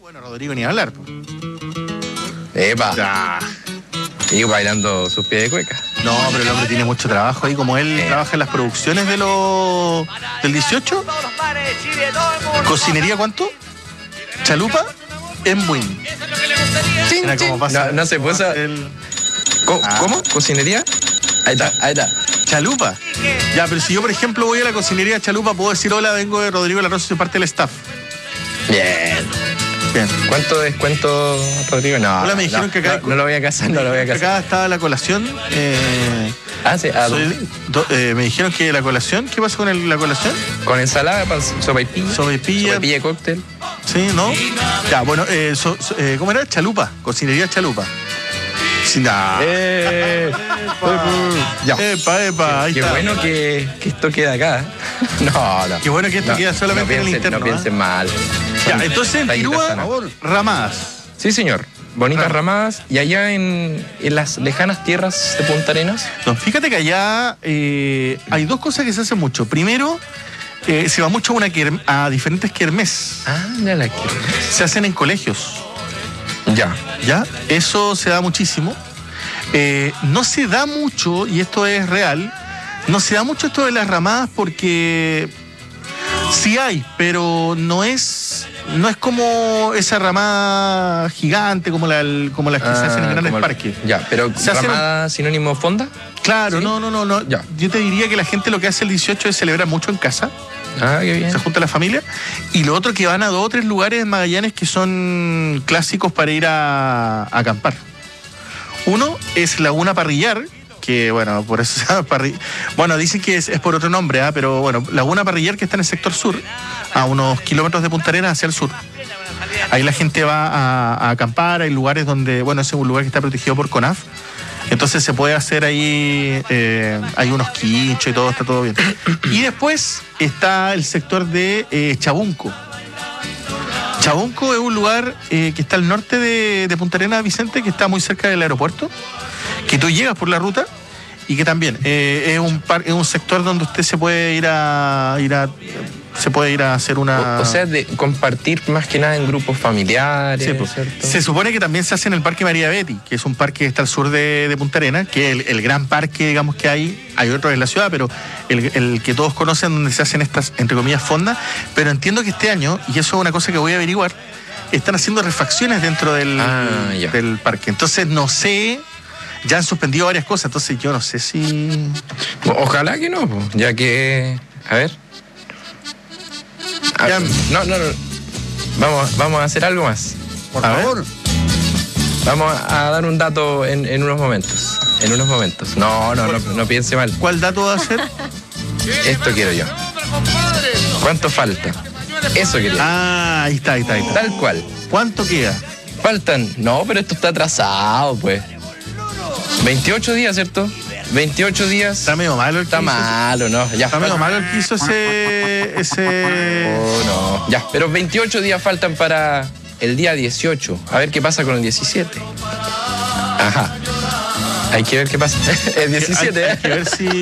Bueno, Rodrigo ni hablar. Epa. Ya. Y bailando sus pies de cueca. No, pero el hombre tiene mucho trabajo ahí, como él trabaja en las producciones del 18. ¿Cocinería cuánto? ¿Chalupa? En Buin. Mira cómo pasa. No se puso. ¿Cómo? ¿Cocinería? Ahí está. ¿Chalupa? Ya, pero si yo, por ejemplo, voy a la cocinería Chalupa, puedo decir, hola, vengo de Rodrigo La Rosa, soy parte del staff. Bien. ¿Cuánto descuento, Rodrigo? No. Hola, me dijeron que acá. No lo voy a casar, no lo voy a casar. Acá estaba la colación. Sí. Me dijeron que la colación. ¿Qué pasa con la colación? Con ensalada, sopaipilla. Sopaipilla, cóctel. Sí, ¿no? Ya, bueno, ¿cómo era? Chalupa, cocinería Chalupa. Sin nada. Ya. Epa, ahí Qué está. bueno que esto queda acá. No. Qué bueno que esto queda solamente en el interno. No piensen mal. Ya, entonces en Tirúa, ramadas. Sí, señor. Bonitas ramadas. Y allá en las lejanas tierras de Punta Arenas. No, fíjate que allá hay dos cosas que se hacen mucho. Primero, se va mucho a diferentes kermés. Ya la quiero. Se hacen en colegios. ¿Ya? Eso se da muchísimo. No se da mucho, y esto es real, no se da mucho esto de las ramadas porque sí hay, pero no es como esa ramada gigante como las que se hacen en grandes parques. Ya, pero ¿ramada sinónimo fonda? Claro, ¿sí? No. Ya. Yo te diría que la gente lo que hace el 18 es celebrar mucho en casa. Qué bien. Se junta la familia. Y lo otro que van a 2 o 3 lugares en Magallanes que son clásicos para ir a acampar. Uno es Laguna Parrillar, que bueno, por eso se llama Bueno, dicen que es por otro nombre, pero bueno, Laguna Parrillar, que está en el sector sur, a unos kilómetros de Punta Arenas hacia el sur. Ahí la gente va a acampar, hay lugares donde, bueno, ese es un lugar que está protegido por CONAF. Entonces se puede hacer ahí, hay unos quinchos y todo, está todo bien. Y después está el sector de Chabunco. Chabunco es un lugar que está al norte de Punta Arenas, Vicente, que está muy cerca del aeropuerto, que tú llegas por la ruta y que también es un sector donde usted se puede ir a hacer una... O sea, de compartir más que nada en grupos familiares, sí, pues, ¿cierto? Se supone que también se hace en el Parque María Betty, que es un parque que está al sur de Punta Arenas, que es el gran parque, digamos, que hay otros en la ciudad, pero el que todos conocen, donde se hacen estas, entre comillas, fondas. Pero entiendo que este año, y eso es una cosa que voy a averiguar, están haciendo refacciones dentro del parque. Entonces, no sé... Ya han suspendido varias cosas, entonces yo no sé si... Ojalá que no, ya que... A ver... No. Vamos a hacer algo más. Por favor. Vamos a dar un dato en unos momentos. No piense mal. ¿Cuál dato va a ser? Esto quiero yo. ¿Cuánto falta? Eso quería. Ahí está. Tal cual. ¿Cuánto queda? Faltan... No, pero esto está atrasado, pues. 28 días, ¿cierto? 28 días. Está medio malo el que Está malo, ¿no? Ya. Está medio malo el que hizo ese... Oh, no. Ya, pero 28 días faltan para el día 18. A ver qué pasa con el 17. Ajá. Hay que ver qué pasa. El 17, hay que ver si...